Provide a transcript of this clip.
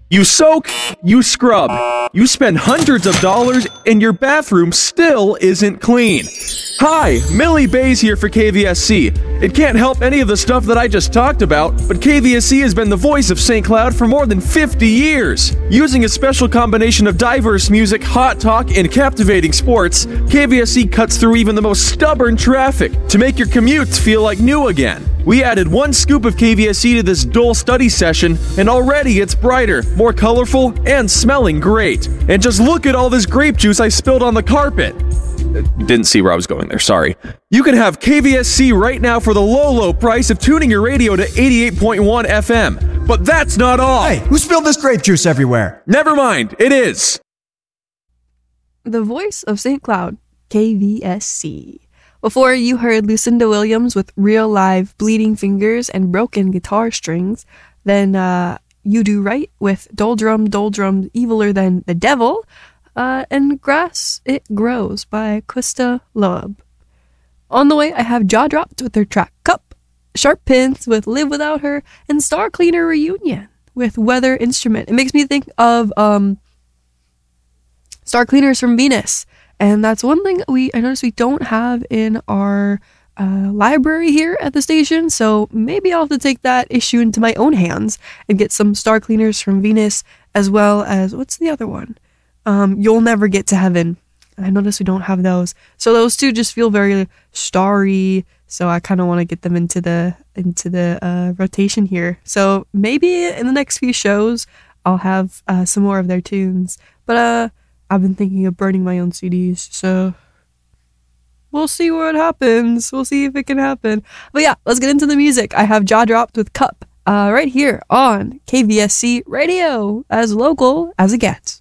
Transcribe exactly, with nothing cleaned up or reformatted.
You soak, you scrub, you spend hundreds of dollars, and your bathroom still isn't clean. Hi, Millie Bays here for K V S C. It can't help any of the stuff that I just talked about, but K V S C has been the voice of Saint Cloud for more than fifty years. Using a special combination of diverse music, hot talk, and captivating sports, K V S C cuts through even the most stubborn traffic to make your commutes feel like new again. We added one scoop of K V S C to this dull study session, and already it's brighter, more colorful, and smelling great. And just look at all this grape juice I spilled on the carpet. Didn't see where I was going there, sorry. You can have K V S C right now for the low, low price of tuning your radio to eighty-eight point one F M. But that's not all. Hey, who spilled this grape juice everywhere? Never mind, it is. The voice of Saint Cloud, K V S C. Before you heard Lucinda Williams with Real Live Bleeding Fingers and Broken Guitar Strings, then uh, You Do Right with Doldrum, Doldrum, Eviler Than the Devil, uh, and Grass It Grows by Quista Loeb. On the way, I have Jaw Dropped with their track Cup, Sharp Pins with Live Without Her, and Star Cleaner Reunion with Weather Instrument. It makes me think of um, Star Cleaners from Venus. And that's one thing we I noticed we don't have in our uh, library here at the station. So maybe I'll have to take that issue into my own hands and get some Star Cleaners from Venus, as well as, what's the other one? Um, You'll Never Get to Heaven. I noticed we don't have those. So those two just feel very starry. So I kind of want to get them into the into the uh, rotation here. So maybe in the next few shows I'll have uh, some more of their tunes. But uh. I've been thinking of burning my own C Ds, so we'll see what happens. We'll see if it can happen. But yeah, let's get into the music. I have Jaw Dropped with Cup uh, right here on K V S C Radio, as local as it gets.